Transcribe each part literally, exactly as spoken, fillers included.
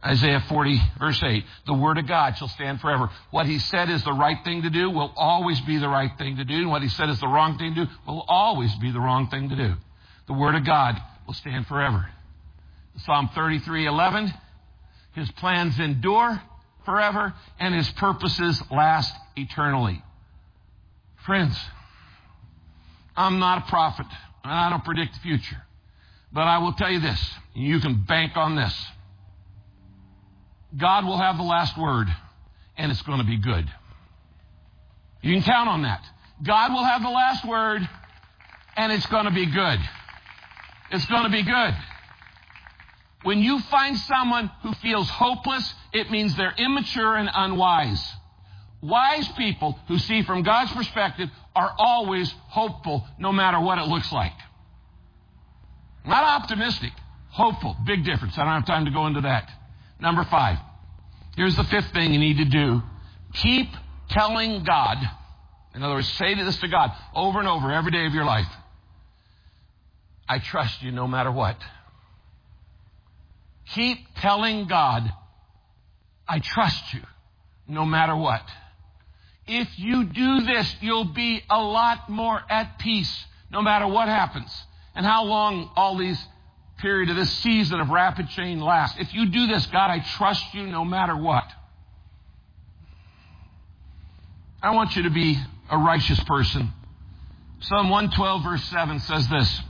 Isaiah forty, verse eight, the word of God shall stand forever. What he said is the right thing to do will always be the right thing to do. And what he said is the wrong thing to do will always be the wrong thing to do. The word of God will stand forever. Psalm thirty-three, eleven, his plans endure forever and his purposes last eternally. Friends, I'm not a prophet, and I don't predict the future. But I will tell you this, and you can bank on this. God will have the last word, and it's going to be good. You can count on that. God will have the last word, and it's going to be good. It's going to be good. When you find someone who feels hopeless, it means they're immature and unwise. Wise people who see from God's perspective are always hopeful, no matter what it looks like. Not optimistic, hopeful. Big difference. I don't have time to go into that. Number five. Here's the fifth thing you need to do. Keep telling God. In other words, say this to God over and over every day of your life. I trust you no matter what. Keep telling God, I trust you no matter what. If you do this, you'll be a lot more at peace no matter what happens and how long all these period of this season of rapid change lasts. If you do this, God, I trust you no matter what. I want you to be a righteous person. Psalm one twelve verse seven says this.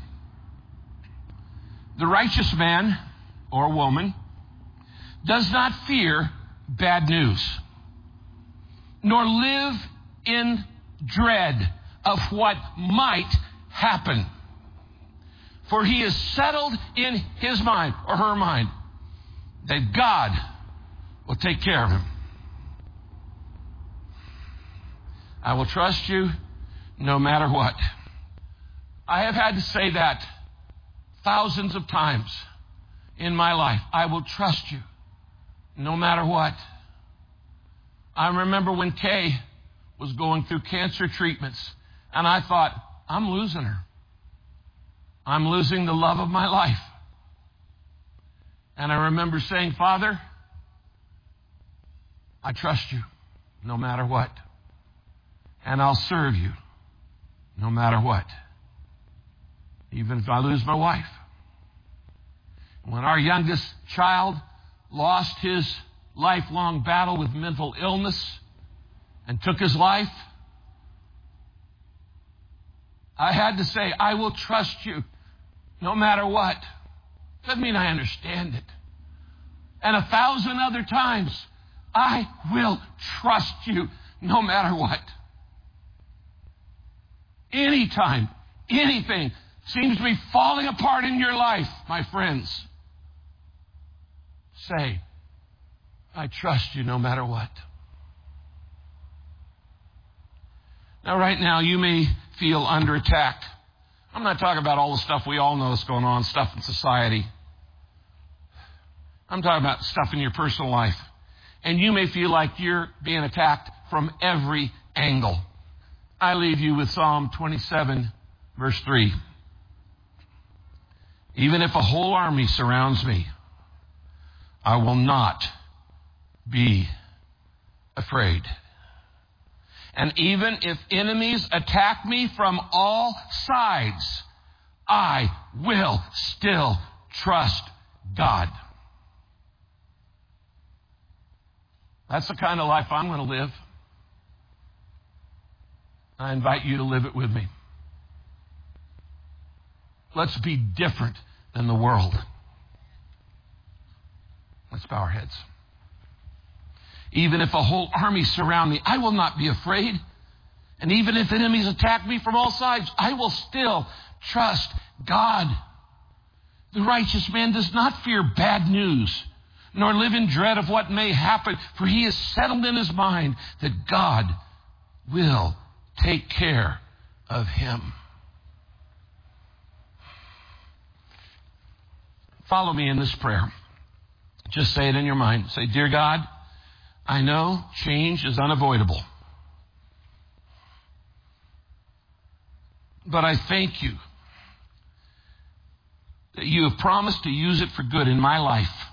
The righteous man or woman does not fear bad news, nor live in dread of what might happen. For he is settled in his mind or her mind that God will take care of him. I will trust you no matter what. I have had to say that thousands of times in my life. I will trust you no matter what. I remember when Kay was going through cancer treatments, and I thought, I'm losing her. I'm losing the love of my life. And I remember saying, Father, I trust you no matter what. And I'll serve you no matter what. Even if I lose my wife. When our youngest child lost his lifelong battle with mental illness and took his life, I had to say, I will trust you no matter what. Doesn't mean I understand it. And a thousand other times, I will trust you no matter what. Anytime, anything seems to be falling apart in your life, my friends, say, I trust you no matter what. Now, right now, you may feel under attack. I'm not talking about all the stuff we all know that's going on, stuff in society. I'm talking about stuff in your personal life. And you may feel like you're being attacked from every angle. I leave you with Psalm twenty-seven, verse three. Even if a whole army surrounds me, I will not be afraid. And even if enemies attack me from all sides, I will still trust God. That's the kind of life I'm going to live. I invite you to live it with me. Let's be different than the world. Let's bow our heads. Even if a whole army surround me, I will not be afraid. And even if enemies attack me from all sides, I will still trust God. The righteous man does not fear bad news, nor live in dread of what may happen, for he is settled in his mind that God will take care of him. Follow me in this prayer. Just say it in your mind. Say, Dear God, I know change is unavoidable. But I thank you that you have promised to use it for good in my life.